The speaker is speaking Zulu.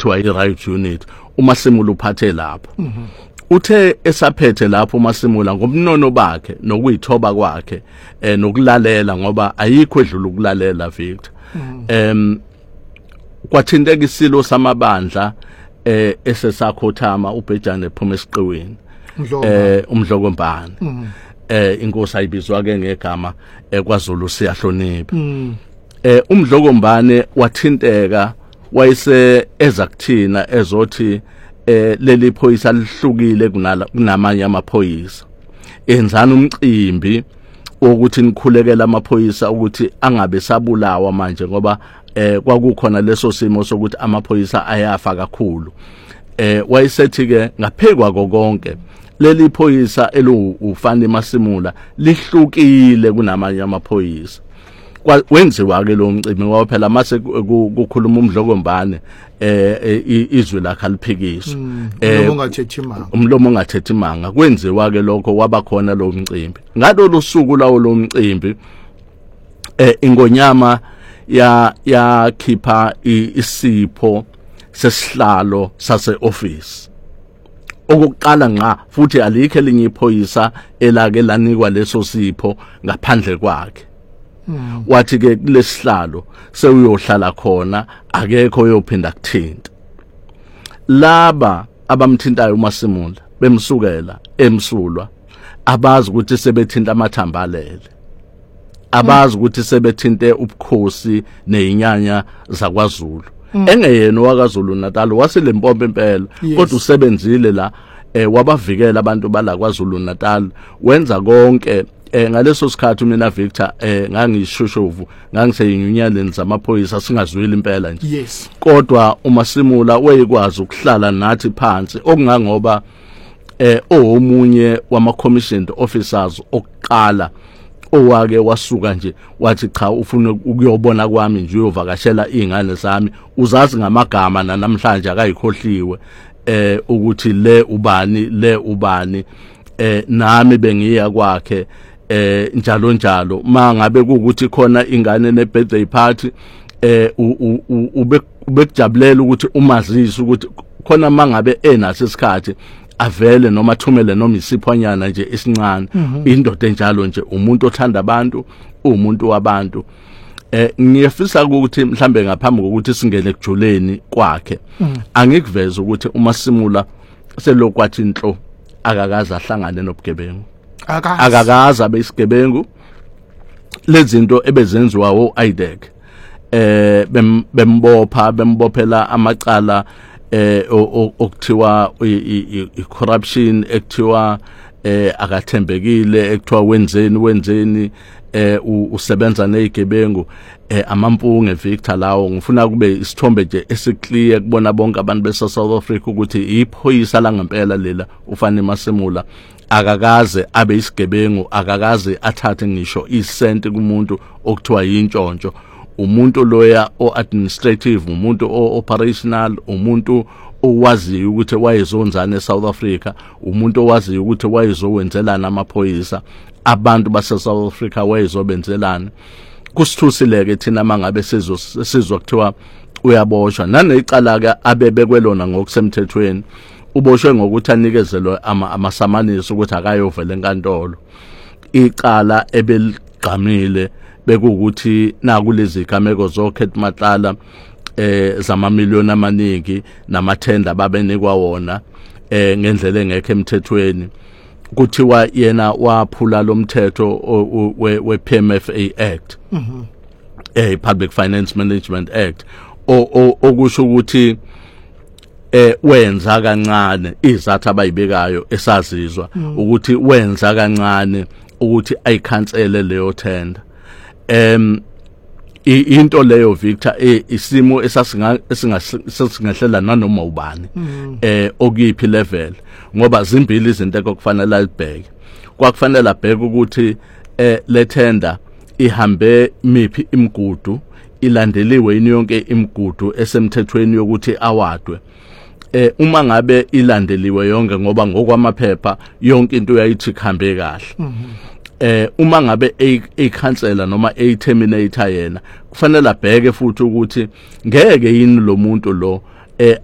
okuthiwa i-right unit uMasimula uphathe lapho uthe esaphethe lapho uMasimula ngomnono bakhe nokuyithoba kwakhe nokulalela ngoba ayikho edlula ukulalela Victor kwathinteka isilo samabandla esesakhothama uBhejane ephuma esiqiweni umdlokombane inkosi ayibizwa ke ngegama kwaZulu siyahlonipha umdlokombane wathinteka wayese ezakuthina ezothi leli phoyisa lihlukile kunamanye amaphoyisa enzana umcimbi ukuthi nikhulekela amaphoyisa ukuthi angabe sabulawa manje ngoba kwakukhona leso simo sokuthi amaphoyisa ayafa kakhulu wayesethi ke ngaphekwa konke leli phoyisa ufani Masimula lihlukile kunamanye amaphoyisa wenziwa ke lo mcimbi ngoba phela mase kukhuluma umdlokombane izwi lakhe aliphikiswa umlomo ongathethi imanga kwenziwa ke lokho waba khona lo mcimbi ngalolu suku lawo lo mcimbi ingonyama yakhipha isipho sesihlalo sase office okuqala nga futhi alikho elinye iphoyisa elake lanikwa leso sipho ngaphandle kwakhe wathi ke kulesihlalo sewuyohlala khona akekho oyophinda kuthinta laba abamthintayo uMasimula bemsukela emsulwa abazi ukuthi sebethinta amathambalele abazi ukuthi sebethinte ubukhosi nezinyanya zakwaZulu engeyena wakaZulu Natal waselempompo impela kodwa usebenzile la wabavikela abantu bala kwaZulu Natal wenza konke ngaleso sikhathi mina Victor ngangishushuvu ngangiseyinyunyaleni zamaphoyisa singazwile impela nje kodwa uMasimula wayekwazi ukuhlala nathi phansi okungangoba omunye wama commissioned officers okuqala owake wasuka nje wathi cha ufuna ukuyobona kwami nje uyovakashela izingane zami uzazi ngamagama namhlanje akayikhohliwe ukuthi le ubani nami bengiya kwakhe njalo mangabe kuukuthi khona ingane ne birthday party ubekujabulela ukuthi umazisi ukuthi khona mangabe enaso isikhathi avele noma athumele noma isiphonyana nje esincane indoda enjalo nje umuntu othanda abantu umuntu wabantu ngiyafisa ukuthi mhlambe ngaphambi kokuthi singene ekujuleni kwakhe angikuveza ukuthi uMasimula selokwathi inhlo akakaza ahlangane nobugebengu akakaza besigebengu lezinto ebezenziwa oIDEC bembophela amacala okuthiwa corruption ekuthiwa akathembekile ekuthiwa wenzeni usebenza nezigebengu amampunge Victor lawo ngifuna kube isithombe nje esikliye kubona bonke abantu beSouth Africa ukuthi iphoyisa la ngempela lela ufane Masimula akakaze abe isigebengu akakaze athathe ngisho isenti kumuntu okuthiwa yintshontsho umuntu loya o-administrative umuntu o-operational umuntu owaziyo ukuthi wayezonzana eSouth Africa umuntu owaziyo ukuthi wayezowenzelana amaphoyisa abantu base-South Africa wayezobenzelana kusithusileke thina mangabe sizwa kuthiwa uyaboshwa nanecala ke abebekwelona ngokusemthethweni uboshwe ngokuthi anikezelwe amasamanisi ukuthi akayovela enkantolo icala ebeligqamile bekuthi nakulezi igameko zokhetha matlala zamamiliyoni amaningi namathenda babenikwa wona ngendlela engekho emthethweni kuthiwa yena waphula lomthetho we-PMFA Act Public Finance Management Act okusho ukuthi wenza kancane izathu abayibekayo esazizwa ukuthi wenza kancane ukuthi ayikhansele leyo tender into leyo Victor isimo esingahlela nanoma ubani okuyiphi level ngoba zimbili izinto okufanele alibheke kwakufanele abheke ukuthi le tender ihambe miphi imigudu ilandeliwe yini yonke imigudu esemthethweni yokuthi awadwe uma ngabe ilandeliwe yonke ngoba ngokwamaphepha yonke into yayithi khambe kahle uma ngabe ekhansela noma terminator yena kufanele abheke futhi ukuthi ngeke yini lo muntu lo